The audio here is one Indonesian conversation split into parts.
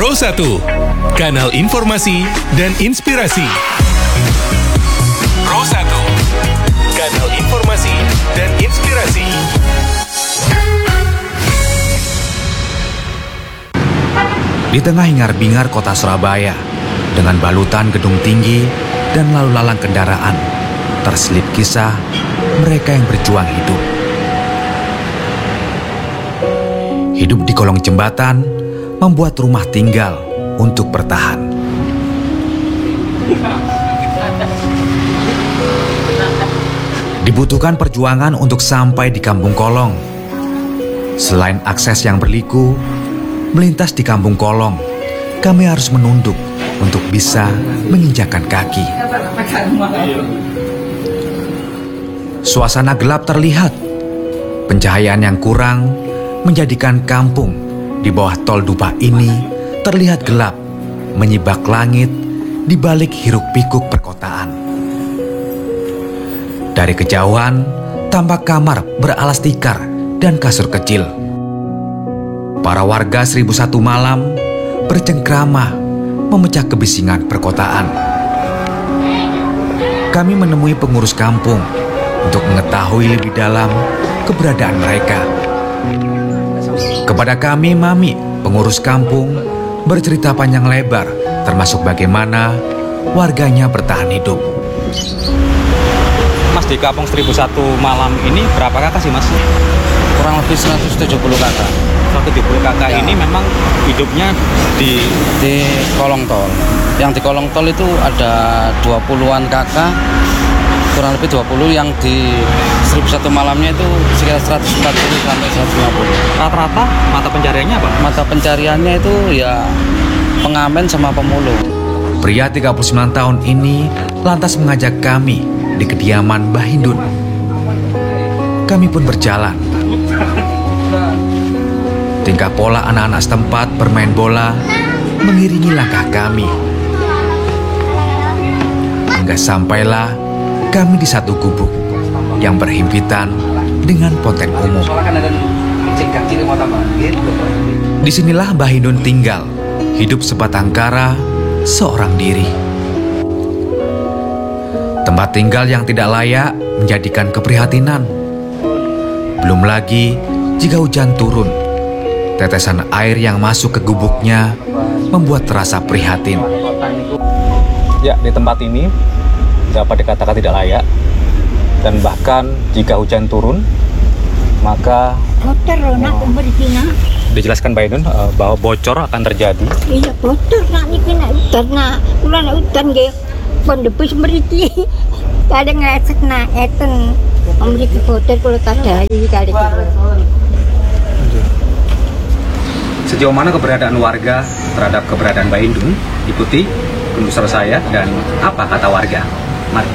Pro 1, kanal informasi dan inspirasi. Pro 1, kanal informasi dan inspirasi. Di tengah hingar-bingar kota Surabaya, dengan balutan gedung tinggi dan lalu lalang kendaraan, terselip kisah mereka yang berjuang hidup. Hidup di kolong jembatan membuat rumah tinggal untuk bertahan. Dibutuhkan perjuangan untuk sampai di Kampung Kolong. Selain akses yang berliku, melintas di Kampung Kolong, kami harus menunduk untuk bisa menginjakkan kaki. Suasana gelap terlihat. Pencahayaan yang kurang menjadikan kampung di bawah tol Dupa ini terlihat gelap, menyibak langit di balik hiruk-pikuk perkotaan. Dari kejauhan, tampak kamar beralas tikar dan kasur kecil. Para warga 1001 malam bercengkrama memecah kebisingan perkotaan. Kami menemui pengurus kampung untuk mengetahui lebih dalam keberadaan mereka. Kepada kami, Mami, pengurus kampung, bercerita panjang lebar, termasuk bagaimana warganya bertahan hidup. Mas, di Kampung 1001 malam ini berapa kakak sih, Mas? Kurang lebih 170 kakak. 170 kakak Ya. ini memang hidupnya di kolong tol. Yang di kolong tol itu ada 20-an kakak, kurang lebih 20, yang di 1001 malamnya itu sekitar 140 sampai 150. rata-rata mata pencariannya apa? Mata pencariannya itu ya pengamen sama pemulung. Pria 39 tahun ini lantas mengajak kami di kediaman Mbah Hindun. Kami pun berjalan. Tingkah pola anak-anak setempat bermain bola mengiringi langkah kami. Hingga sampailah kami di satu gubuk yang berhimpitan dengan ponten umum. Disinilah Mbah Hindun tinggal, hidup sebatang kara, seorang diri. Tempat tinggal yang tidak layak menjadikan keprihatinan. Belum lagi jika hujan turun, tetesan air yang masuk ke gubuknya membuat terasa prihatin. Ya, di tempat ini dapat dikatakan tidak layak, dan bahkan jika hujan turun maka dijelaskan Mbak Inun bahwa bocor akan terjadi. Iya bocor nak niki nak udan nak kula nak udan nggih pendebus mriki kadang ngesek nak eten mriki bocor kula kadahi kali iki. Sejauh mana keberadaan warga terhadap keberadaan Mbak Indun? Ikuti produser saya dan apa kata warga. Mari.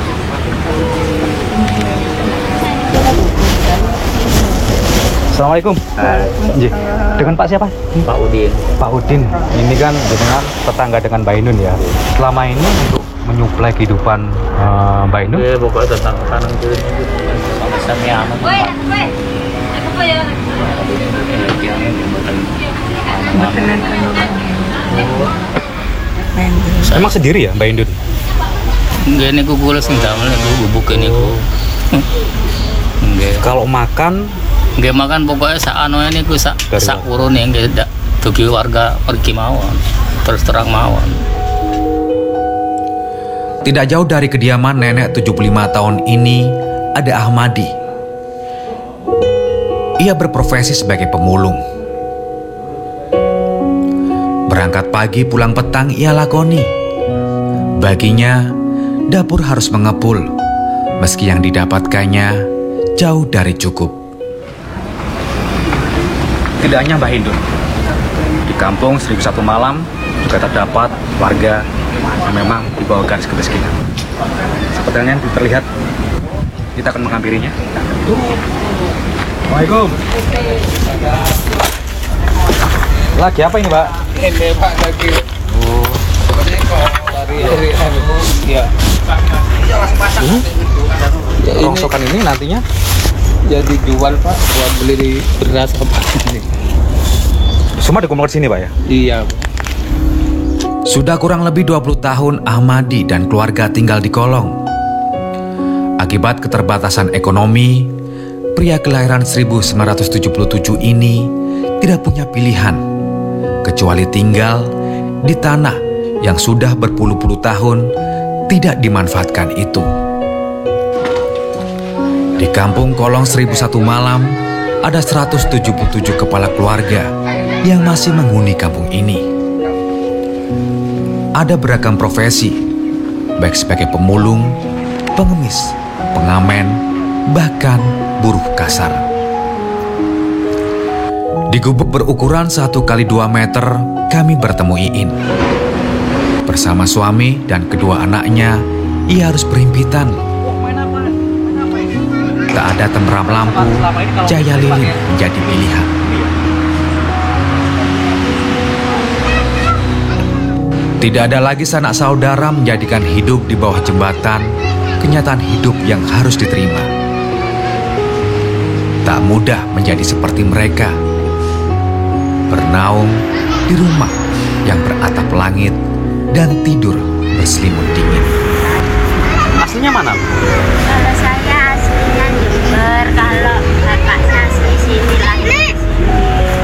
Assalamualaikum. Dengan Pak siapa? Pak Udin. Pak Udin. Ini kan dengan tetangga dengan Mbak Indun ya. Selama ini untuk menyuplai kehidupan Mbak Indun. Pokoknya tentang kanan kiri sampai aman. Emang sendiri ya Mbak Indun? Nggak, ini kula sing damel niku gubuk niku. Nggih. Kalau makan Nggih makan pokoknya sak anoe niku sak urune nggih ndak dugi warga pergi mawon. Terus terang mawon. Tidak jauh dari kediaman nenek 75 tahun ini ada Ahmadi. Ia berprofesi sebagai pemulung. Berangkat pagi pulang petang ia lakoni. Baginya, dapur harus mengepul, meski yang didapatkannya jauh dari cukup. tidak hanya Mbah Hindun, di Kampung 1001 malam juga terdapat warga yang memang di bawah garis kemiskinan. Seperti yang terlihat, kita akan menghampirinya. Assalamualaikum. Lagi apa ini, Pak? Ini Pak lagi. Oh. Ya. Rongsokan ini nantinya Jadi jual Pak buat beli beras apa ini. semua dikumpulkan di sini, Pak ya? Iya. Sudah kurang lebih 20 tahun Ahmadi dan keluarga tinggal di kolong. Akibat keterbatasan ekonomi, pria kelahiran 1977 ini tidak punya pilihan kecuali tinggal di tanah yang sudah berpuluh-puluh tahun tidak dimanfaatkan itu. Di kampung Kolong 1001 Malam ada 177 kepala keluarga yang masih menghuni kampung ini. Ada beragam profesi, baik sebagai pemulung, pengemis, pengamen, bahkan buruh kasar. Di gubuk berukuran 1 kali 2 meter, kami bertemu Iin. Bersama suami dan kedua anaknya, ia harus berhimpitan. Tak ada temberam lampu, cahaya lilin menjadi pilihan. Tidak ada lagi sanak saudara menjadikan hidup di bawah jembatan, kenyataan hidup yang harus diterima. Tak mudah menjadi seperti mereka, bernaung di rumah yang beratap langit dan tidur berselimut dingin. Aslinya mana? Kalau saya aslinya Jember, kalau bapaknya asli sini lahir di sini.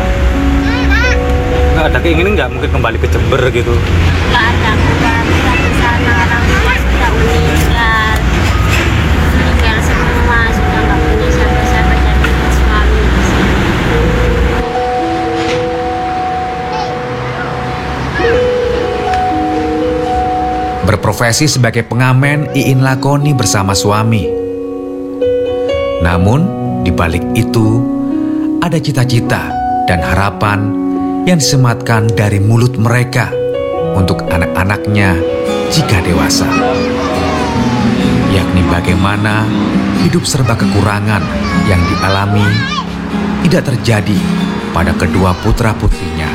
Nggak ada keinginan nggak mungkin kembali ke Jember gitu? Nggak ada keluarga di sana, orang tua sudah meninggal. Meninggal semua, sudah nggak punya siapa-siapa, jadi suami di sini. Berprofesi sebagai pengamen, Iin lakoni bersama suami. Namun, di balik itu ada cita-cita dan harapan yang disematkan dari mulut mereka untuk anak-anaknya jika dewasa. Yakni bagaimana hidup serba kekurangan yang dialami tidak terjadi pada kedua putra-putrinya.